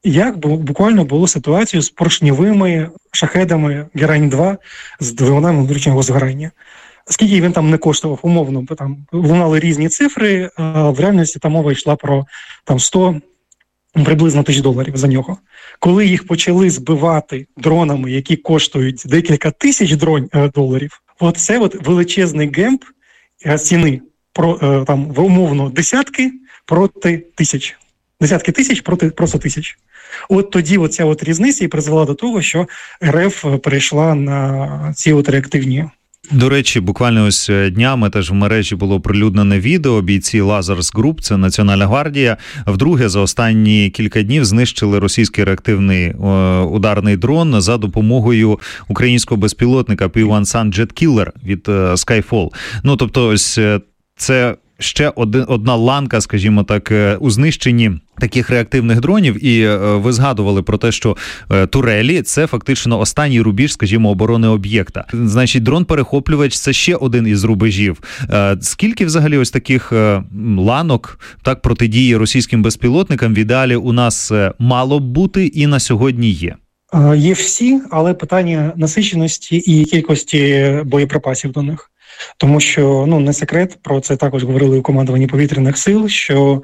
як буквально було ситуацію з поршньовими шахедами Герань-2 з двигунами внутрішнього згорання. Скільки він там не коштував, умовно, бо там лунали різні цифри, а в реальності там мова йшла про там 100 приблизно $1000 за нього. Коли їх почали збивати дронами, які коштують декілька тисяч доларів, оце величезний гемп ціни там умовно десятки проти тисяч. Десятки тисяч проти просто тисяч. От тоді оця різниця і призвела до того, що РФ перейшла на ці реактивні. До речі, буквально ось днями теж в мережі було оприлюднене відео. Бійці Lazarus Group, це Національна гвардія, вдруге за останні кілька днів знищили російський реактивний ударний дрон за допомогою українського безпілотника P-1 Sun Jet Killer від Skyfall. Ну, тобто, ось це ще одна ланка, скажімо так, у знищенні таких реактивних дронів. І ви згадували про те, що турелі – це фактично останній рубіж, скажімо, оборони об'єкта. Значить, дрон-перехоплювач – це ще один із рубежів. Скільки взагалі ось таких ланок так протидії російським безпілотникам в ідеалі у нас мало б бути і на сьогодні є? Є всі, але питання насиченості і кількості боєприпасів до них. Тому що, не секрет, про це також говорили у командуванні повітряних сил, що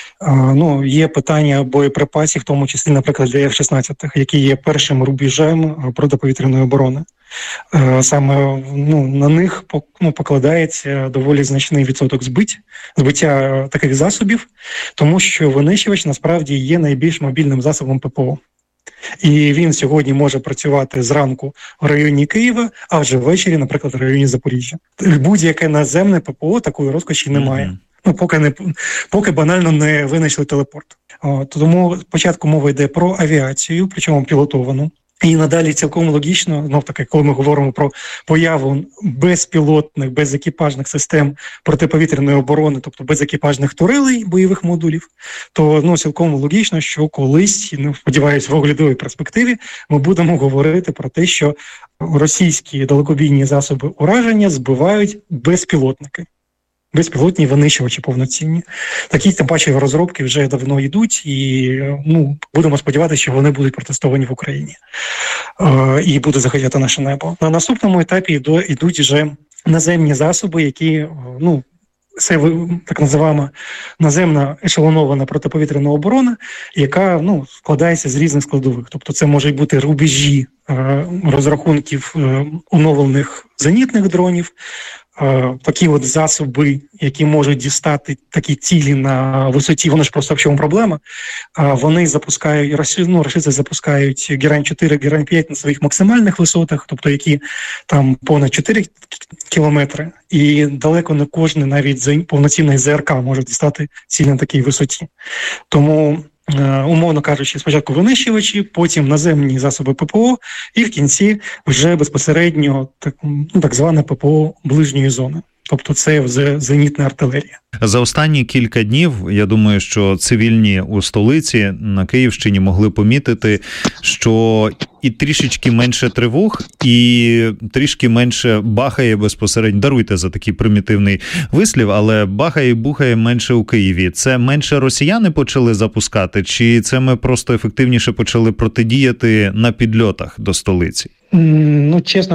є питання боєприпасів, в тому числі, наприклад, для F-16, які є першим рубежем протиповітряної оборони. Саме на них покладається доволі значний відсоток збиття таких засобів, тому що винищувач насправді є найбільш мобільним засобом ППО. І він сьогодні може працювати зранку в районі Києва, а вже ввечері, наприклад, в районі Запоріжжя. Будь-яке наземне ППО такої розкоші немає. Поки банально не винайшли телепорт. Тому спочатку мова йде про авіацію, причому пілотовану. І надалі цілком логічно, знов-таки, коли ми говоримо про появу безпілотних, безекіпажних систем протиповітряної оборони, тобто безекіпажних турелей, бойових модулів, то цілком логічно, що колись, сподіваюсь, в оглядовій перспективі, ми будемо говорити про те, що російські далекобійні засоби ураження збивають безпілотники. Безпілотні винищувачі повноцінні. Такі, тим паче, розробки вже давно йдуть, і будемо сподіватися, що вони будуть протестовані в Україні. І буде захищати наше небо. На наступному етапі йдуть вже наземні засоби, які, це так називаємо наземна ешелонована протиповітряна оборона, яка складається з різних складових. Тобто це можуть бути рубежі розрахунків оновлених зенітних дронів, такі засоби, які можуть дістати такі цілі на висоті, вони ж просто в чому проблема, вони запускають, рашисти запускають Герань-4, Герань-5 на своїх максимальних висотах, тобто які там понад 4 кілометри, і далеко не кожен навіть повноцінний ЗРК може дістати ціль на такій висоті. Тому, умовно кажучи, спочатку винищувачі, потім наземні засоби ППО, і в кінці вже безпосередньо так зване ППО ближньої зони. Тобто це вже зенітна артилерія. За останні кілька днів, я думаю, що цивільні у столиці на Київщині могли помітити, що і трішечки менше тривог, і трішки менше бахає безпосередньо, даруйте за такий примітивний вислів, але бахає і бухає менше у Києві. Це менше росіяни почали запускати, чи це ми просто ефективніше почали протидіяти на підльотах до столиці? Чесно